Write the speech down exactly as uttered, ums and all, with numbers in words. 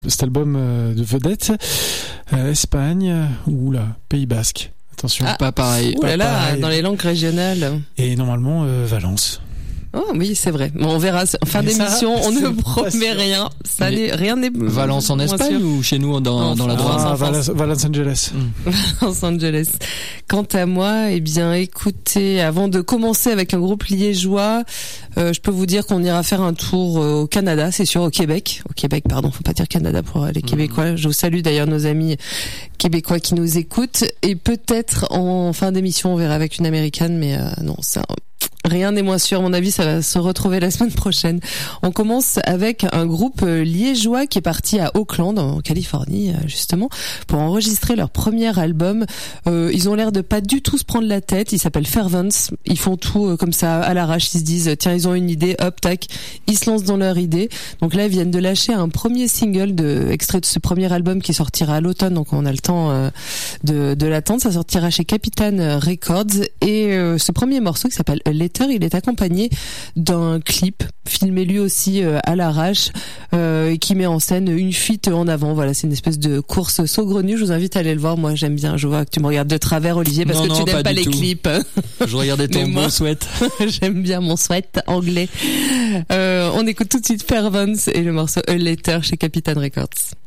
cet album euh, de vedette, euh, Espagne ou là, Pays Basque. Attention, ah, pas pareil. Oh là là, pareil. dans les langues régionales. Et normalement euh, Valence. Oh oui, c'est vrai. Bon, on verra. En fin Mais d'émission, ça, on ne c'est pas promet sûr. rien. Ça Mais n'est rien n'est. Valence en moins Espagne sûr. ou chez nous dans, Non, dans la France. Drôme? Ah, en Valence, Valence Angeles. Los Angeles. Quant à moi, eh bien, écoutez, avant de commencer avec un groupe liégeois, euh, je peux vous dire qu'on ira faire un tour euh, au Canada, c'est sûr, au Québec. Au Québec, pardon, faut pas dire Canada pour les Québécois. Je vous salue d'ailleurs nos amis québécois qui nous écoutent. Et peut-être en fin d'émission, on verra avec une américaine, mais euh, non, ça... Rien n'est moins sûr, à mon avis, ça va se retrouver la semaine prochaine. On commence avec un groupe liégeois qui est parti à Oakland, en Californie, justement, pour enregistrer leur premier album. Euh, ils ont l'air de pas du tout se prendre la tête. Ils s'appellent Fervence. Ils font tout euh, comme ça, à l'arrache. Ils se disent, tiens, ils ont une idée, hop, tac. Ils se lancent dans leur idée. Donc là, ils viennent de lâcher un premier single de, extrait de ce premier album qui sortira à l'automne. Donc on a le temps euh, de, de l'attendre. Ça sortira chez Capitol Records. Et euh, ce premier morceau qui s'appelle A Letter, il est accompagné d'un clip filmé lui aussi euh, à l'arrache euh, qui met en scène une fuite en avant. Voilà, c'est une espèce de course saugrenue. Je vous invite à aller le voir. Moi, j'aime bien. Je vois que tu me regardes de travers, Olivier, parce Non, que non, tu n'aimes pas pas, du les tout. clips. Je regardais ton Mais moi- beau sweat. J'aime bien mon sweat anglais. Euh, on écoute tout de suite Fervence et le morceau A Letter chez Capitol Records.